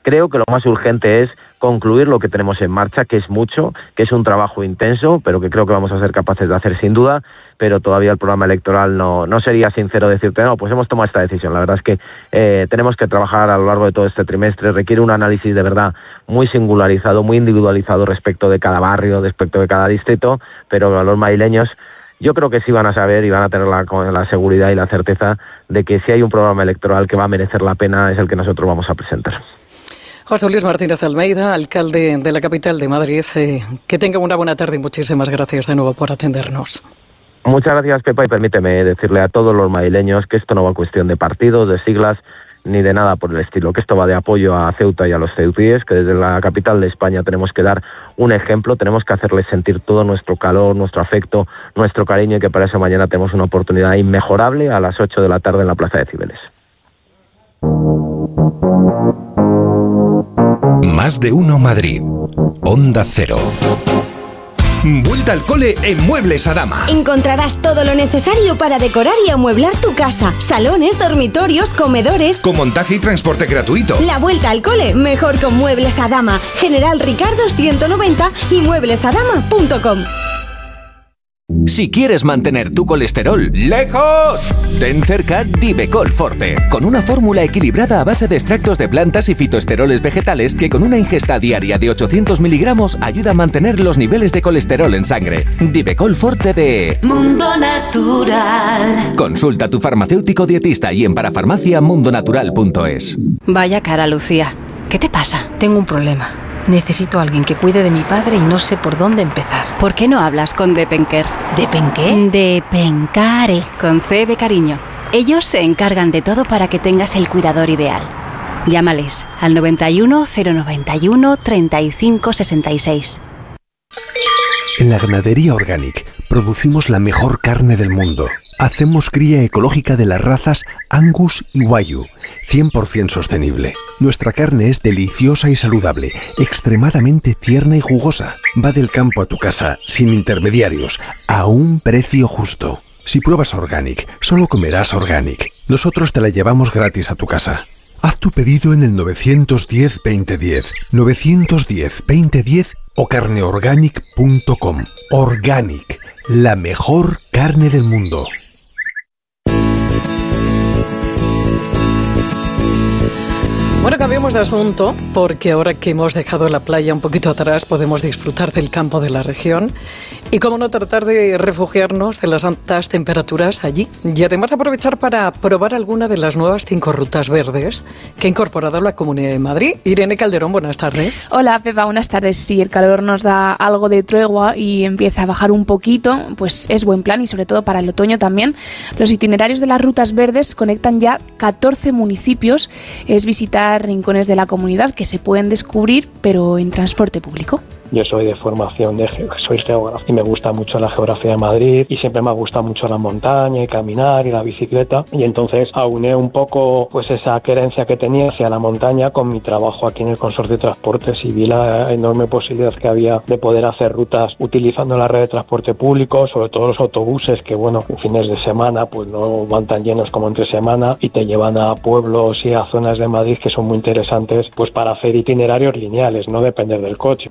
Creo que lo más urgente es concluir lo que tenemos en marcha, que es mucho, que es un trabajo intenso, pero que creo que vamos a ser capaces de hacer sin duda, pero todavía el programa electoral no sería sincero decirte, no, pues hemos tomado esta decisión. La verdad es que tenemos que trabajar a lo largo de todo este trimestre, requiere un análisis de verdad muy singularizado, muy individualizado respecto de cada barrio, respecto de cada distrito, pero a los madrileños yo creo que sí van a saber y van a tener la seguridad y la certeza de que si hay un programa electoral que va a merecer la pena es el que nosotros vamos a presentar. José Luis Martínez Almeida, alcalde de la capital de Madrid, que tenga una buena tarde y muchísimas gracias de nuevo por atendernos. Muchas gracias, Pepa, y permíteme decirle a todos los madrileños que esto no va a cuestión de partidos, de siglas, ni de nada por el estilo, que esto va de apoyo a Ceuta y a los ceutíes, que desde la capital de España tenemos que dar un ejemplo, tenemos que hacerles sentir todo nuestro calor, nuestro afecto, nuestro cariño, y que para eso mañana tenemos una oportunidad inmejorable a las 8 de la tarde en la Plaza de Cibeles. Más de uno Madrid. Onda Cero. Vuelta al cole en Muebles Adama. Encontrarás todo lo necesario para decorar y amueblar tu casa. Salones, dormitorios, comedores. Con montaje y transporte gratuito. La vuelta al cole mejor con Muebles Adama. General Ricardo 190 y mueblesadama.com. Si quieres mantener tu colesterol lejos, ten cerca Divecol Forte, con una fórmula equilibrada a base de extractos de plantas y fitoesteroles vegetales que con una ingesta diaria de 800 miligramos ayuda a mantener los niveles de colesterol en sangre. Divecol Forte de Mundo Natural. Consulta a tu farmacéutico dietista y en parafarmaciamundonatural.es. Vaya cara, Lucía. ¿Qué te pasa? Tengo un problema. Necesito a alguien que cuide de mi padre y no sé por dónde empezar. ¿Por qué no hablas con Depenker? ¿Depenqué? Depencare, con C de cariño. Ellos se encargan de todo para que tengas el cuidador ideal. Llámales al 91 091 35 66. En la Ganadería Organic producimos la mejor carne del mundo. Hacemos cría ecológica de las razas Angus y Wagyu, 100% sostenible. Nuestra carne es deliciosa y saludable, extremadamente tierna y jugosa. Va del campo a tu casa, sin intermediarios, a un precio justo. Si pruebas Organic, solo comerás Organic. Nosotros te la llevamos gratis a tu casa. Haz tu pedido en el 910-2010, 910-2010 o carneorganic.com. Organic, la mejor carne del mundo. Bueno, cambiamos de asunto porque ahora que hemos dejado la playa un poquito atrás podemos disfrutar del campo de la región y cómo no tratar de refugiarnos de las altas temperaturas allí y además aprovechar para probar alguna de las nuevas 5 rutas verdes que ha incorporado la Comunidad de Madrid. Irene Calderón, buenas tardes. Hola Pepa, buenas tardes. Sí, el calor nos da algo de tregua y empieza a bajar un poquito, pues es buen plan y sobre todo para el otoño también. Los itinerarios de las rutas verdes conectan ya 14 municipios, es visitar rincones de la comunidad que se pueden descubrir pero en transporte público. Yo soy de formación, soy geógrafo y me gusta mucho la geografía de Madrid y siempre me ha gustado mucho la montaña y caminar y la bicicleta, y entonces auné un poco pues esa querencia que tenía hacia la montaña con mi trabajo aquí en el Consorcio de Transportes y vi la enorme posibilidad que había de poder hacer rutas utilizando la red de transporte público, sobre todo los autobuses que bueno, en fines de semana pues no van tan llenos como entre semana y te llevan a pueblos y a zonas de Madrid que son muy interesantes pues para hacer itinerarios lineales, no depender del coche.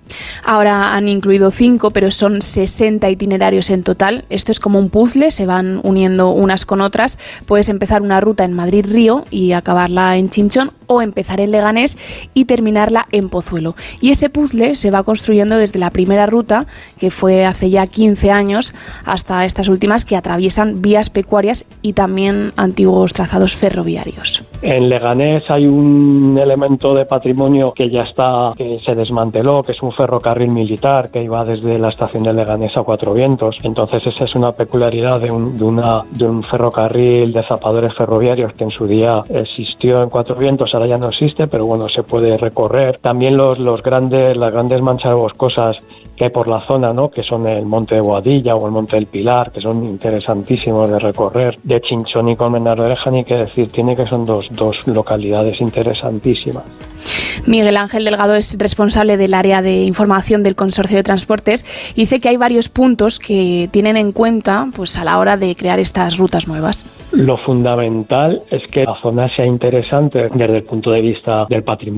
Ahora han incluido 5, pero son 60 itinerarios en total. Esto es como un puzzle, se van uniendo unas con otras. Puedes empezar una ruta en Madrid-Río y acabarla en Chinchón, o empezar en Leganés y terminarla en Pozuelo. Y ese puzzle se va construyendo desde la primera ruta, que fue hace ya 15 años, hasta estas últimas que atraviesan vías pecuarias y también antiguos trazados ferroviarios. En Leganés hay un elemento de patrimonio que ya está, que se desmanteló, que es un ferrocarril militar que iba desde la estación de Leganés a Cuatro Vientos. Entonces esa es una peculiaridad de un ferrocarril de zapadores ferroviarios que en su día existió en Cuatro Vientos. Ahora ya no existe, pero bueno, se puede recorrer. También las grandes manchas boscosas que hay por la zona, ¿no? Que son el Monte de Boadilla o el Monte del Pilar, que son interesantísimos de recorrer. De Chinchón y Colmenar de Oreja, ni que decir, tiene que son dos localidades interesantísimas. Miguel Ángel Delgado es responsable del área de información del Consorcio de Transportes y dice que hay varios puntos que tienen en cuenta pues a la hora de crear estas rutas nuevas. Lo fundamental es que la zona sea interesante desde el punto de vista del patrimonio